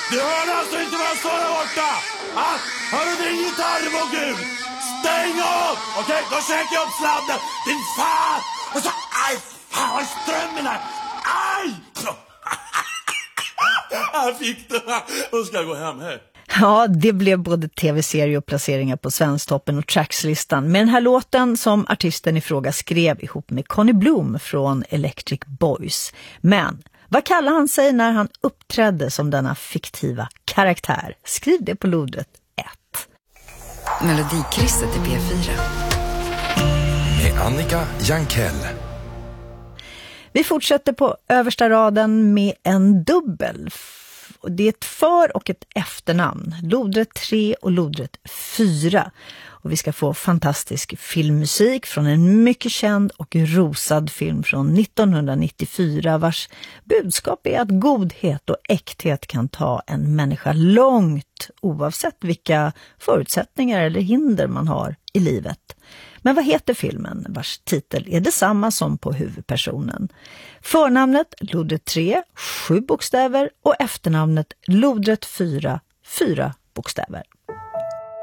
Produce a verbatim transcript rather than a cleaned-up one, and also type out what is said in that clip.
Du hör alltså inte vad jag står där borta! Ah, hör du din gitarr på Gud? Stäng upp! Okej, okay, då käkar jag upp sladden. Din fan! Och så, aj, fan, har strömmen här? Aj! Jag fick det. Då ska jag gå hem här. Ja, det blev både tv-serie och placeringar på Svensktoppen och Trackslistan. Med den här låten som artisten i fråga skrev ihop med Conny Bloom från Electric Boys. Men vad kallar han sig när han uppträdde som denna fiktiva karaktär? Skriv det på lodret ett. Melodikrysset i P fyra. Med Annika Jankell. Vi fortsätter på översta raden med en dubbel. Det är ett för- och ett efternamn. Lodret tre och lodret fyra. Och vi ska få fantastisk filmmusik från en mycket känd och rosad film från nittonhundranittiofyra vars budskap är att godhet och äkthet kan ta en människa långt oavsett vilka förutsättningar eller hinder man har i livet. Men vad heter filmen vars titel är detsamma som på huvudpersonen? Förnamnet lodret tre, sju bokstäver och efternamnet lodret fyra, fyra bokstäver.